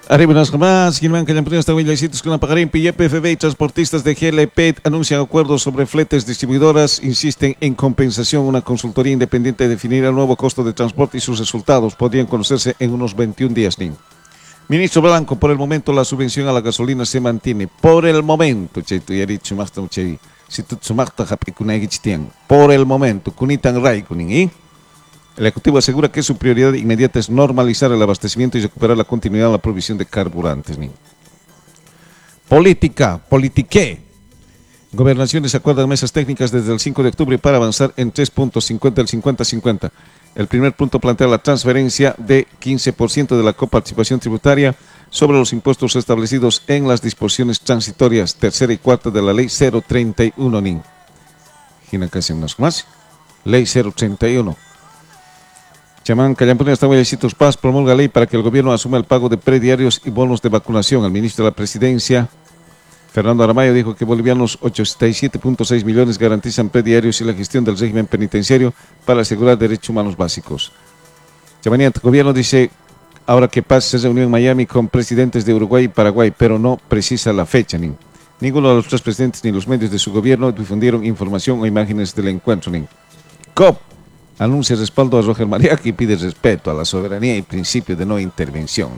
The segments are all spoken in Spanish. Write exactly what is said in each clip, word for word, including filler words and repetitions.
Arriba unas más, Gilman Callampurias, Tahuilacitos con la Pagarín, P F B y transportistas de G L P anuncian acuerdos sobre fletes. Distribuidoras insisten en compensación. Una consultoría independiente definirá el nuevo costo de transporte y sus resultados podrían conocerse en unos veintiún días. Ministro Blanco, por el momento la subvención a la gasolina se mantiene. Por el momento, por el momento, Kunitan Ray Kunin, ¿eh? El Ejecutivo asegura que su prioridad inmediata es normalizar el abastecimiento y recuperar la continuidad en la provisión de carburantes. Política, politique. Gobernaciones acuerdan mesas técnicas desde el cinco de octubre para avanzar en tres puntos cincuenta, el cincuenta cincuenta. El primer punto plantea la transferencia de quince por ciento de la coparticipación tributaria sobre los impuestos establecidos en las disposiciones transitorias tercera y cuarta de la Ley cero treinta y uno. Nin. Ley cero treinta y uno. Chamán Callampurias, Tahuilacitos Paz promulga ley para que el gobierno asuma el pago de prediarios y bonos de vacunación. El ministro de la Presidencia, Fernando Aramayo, dijo que bolivianos ochenta y siete punto seis millones garantizan prediarios y la gestión del régimen penitenciario para asegurar derechos humanos básicos. Chamán, el gobierno dice ahora que Paz se reunió en Miami con presidentes de Uruguay y Paraguay, pero no precisa la fecha. Ni. Ninguno de los tres presidentes ni los medios de su gobierno difundieron información o imágenes del encuentro. Ni. C O P anuncia respaldo a Roger Mariaca y pide respeto a la soberanía y principio de no intervención.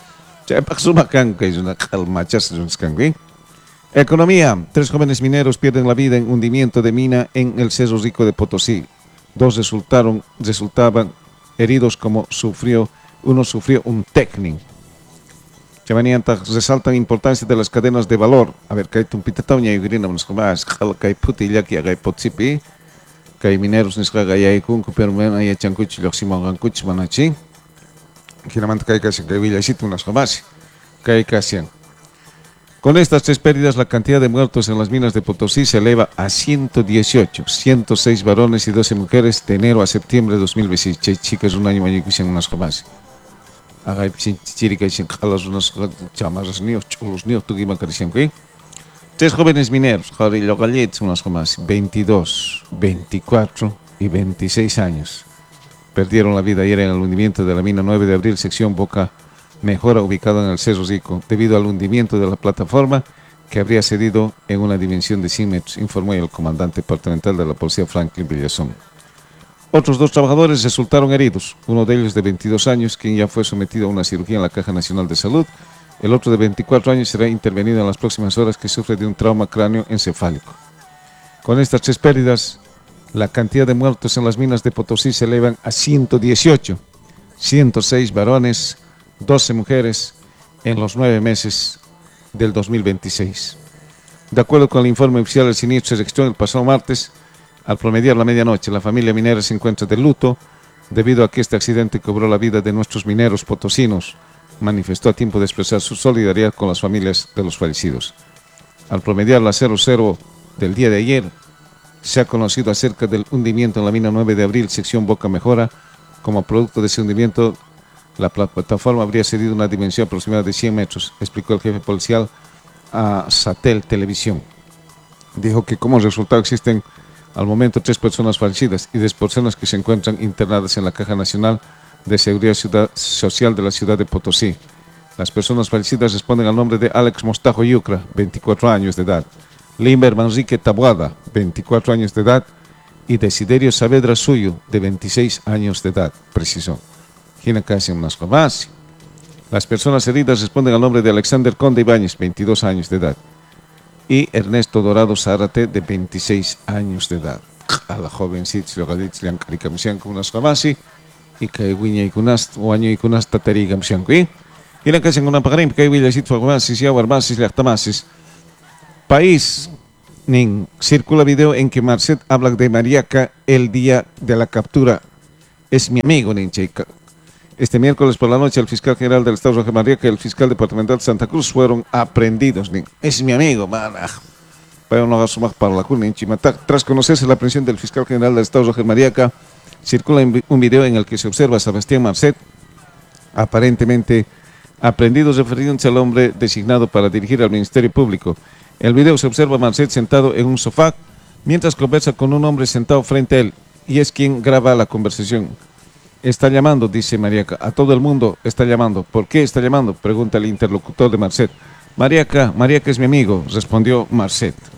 Economía. Tres jóvenes mineros pierden la vida en hundimiento de mina en el Cerro Rico de Potosí. Dos resultaron, resultaban heridos como sufrió, uno sufrió un técnico. Resaltan importancia de las cadenas de valor. A ver, que hay un pitatoña y grina unos más, que hay putillaki, que hay potzipi. Que hay mineros niscagayay kun kupermen ay chancuch loximangancuch manachi kinamant que hay casi que villasito unas jamás que hay casi. Con estas tres pérdidas la cantidad de muertos en las minas de Potosí se eleva a ciento dieciocho, ciento seis varones y doce mujeres de enero a septiembre de dos mil veintisiete. Chicas, un año mañana que unas jamás agay chirica y sin jalas unas chamarras niños chulos niños tu guima creciendo. Tres jóvenes mineros, Jarillo Gallets, unas más, veintidós, veinticuatro y veintiséis años, perdieron la vida ayer en el hundimiento de la mina nueve de abril, sección Boca Mejora, ubicada en el Cerro Rico, debido al hundimiento de la plataforma que habría cedido en una dimensión de cien metros, informó el comandante departamental de la policía Franklin Villazón. Otros dos trabajadores resultaron heridos, uno de ellos de veintidós años, quien ya fue sometido a una cirugía en la Caja Nacional de Salud. El otro de veinticuatro años será intervenido en las próximas horas, que sufre de un trauma cráneoencefálico. Con estas tres pérdidas, la cantidad de muertos en las minas de Potosí se elevan a ciento dieciocho, ciento seis varones, doce mujeres en los nueve meses del dos mil veintiséis. De acuerdo con el informe oficial, el siniestro se registró el pasado martes. Al promediar la medianoche, la familia minera se encuentra de luto debido a que este accidente cobró la vida de nuestros mineros potosinos. Manifestó a tiempo de expresar su solidaridad con las familias de los fallecidos. Al promediar la cero cero del día de ayer, se ha conocido acerca del hundimiento en la mina nueve de abril, sección Boca Mejora. Como producto de ese hundimiento, la plataforma habría cedido una dimensión aproximada de cien metros, explicó el jefe policial a Satel Televisión. Dijo que como resultado existen al momento tres personas fallecidas y diez personas que se encuentran internadas en la Caja Nacional de Seguridad Ciudad Social de la ciudad de Potosí. Las personas fallecidas responden al nombre de Alex Mostajo Yucra, veinticuatro años de edad, Limber Manrique Taboada, veinticuatro años de edad, y Desiderio Saavedra Suyo, de veintiséis años de edad, precisó. Las personas heridas responden al nombre de Alexander Conde Ibáñez, veintidós años de edad, y Ernesto Dorado Zárate, de veintiséis años de edad. A la jovencita, le han caricamisian con unas jamasi, y que wiña y kunast o año y kunast tateri gamsianco y y la casa en una pagarín que wiña y tuagmasis y aguarmasis y actamasis. País nin circula video en que Marcet habla de Mariaca el día de la captura. Es mi amigo nin chica. Este miércoles por la noche el fiscal general del estado Roger Mariaca y el fiscal departamental de Santa Cruz fueron aprehendidos. Nin. Es mi amigo, man. Pero no hagas más para la cuna nin chimata. Tras conocerse la aprehensión del fiscal general del estado Roger Mariaca, circula un video en el que se observa a Sebastián Marcet, aparentemente aprendido, refiriéndose al hombre designado para dirigir al Ministerio Público. En el video se observa a Marcet sentado en un sofá mientras conversa con un hombre sentado frente a él, y es quien graba la conversación. Está llamando, dice Mariaca. A todo el mundo está llamando. ¿Por qué está llamando? Pregunta el interlocutor de Marcet. Mariaca, Mariaca es mi amigo, respondió Marcet.